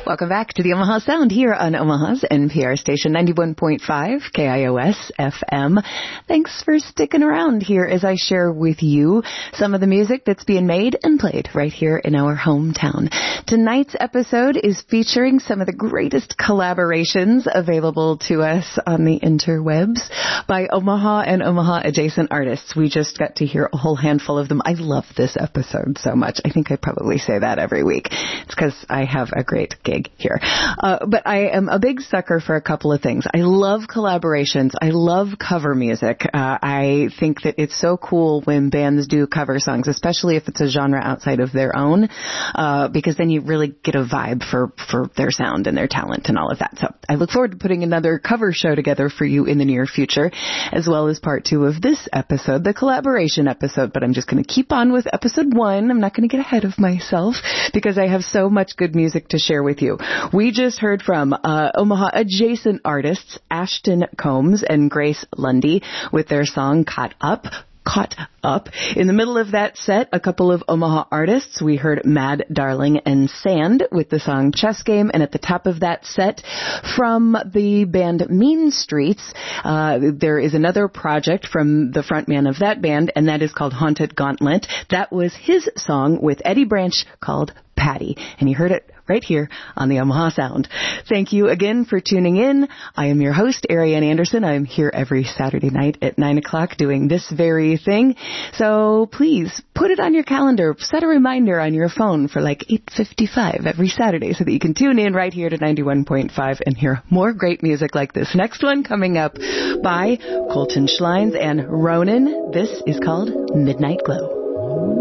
Welcome back to the Omaha Sound here on Omaha's NPR station 91.5 KIOS FM. Thanks for sticking around here as I share with you some of the music that's being made and played right here in our hometown. Tonight's episode is featuring some of the greatest collaborations available to us on the interwebs by Omaha and Omaha adjacent artists. We just got to hear a whole handful of them. I love this episode so much. I think I probably say that every week. It's because I have a great gig here. But I am a big sucker for a couple of things. I love collaborations. I love cover music. I think that it's so cool when bands do cover songs, especially if it's a genre outside of their own, because then you really get a vibe for their sound and their talent and all of that. So I look forward to putting another cover show together for you in the near future, as well as part 2 of this episode, the collaboration episode. But I'm just going to keep on with episode 1. I'm not going to get ahead of myself because I have so much good music to share with you. We just heard from Omaha adjacent artists Ashton Combs and Grace Lundy with their song Caught Up. In the middle of that set, a couple of Omaha artists. We heard Mad Darling and Sand with the song Chess Game. And at the top of that set, from the band Mean Streets, there is another project from the frontman of that band, and that is called Haunted Gauntlet. That was his song with Eddie Branch called Patty. And you heard it right here on the Omaha Sound. Thank you again for tuning in. I am your host, Ariane Anderson. I'm here every Saturday night at 9 o'clock doing this very thing. So please put it on your calendar. Set a reminder on your phone for like 8:55 every Saturday so that you can tune in right here to 91.5 and hear more great music like this. Next one coming up by Colton Schleins and Ronan. This is called Midnight Glow.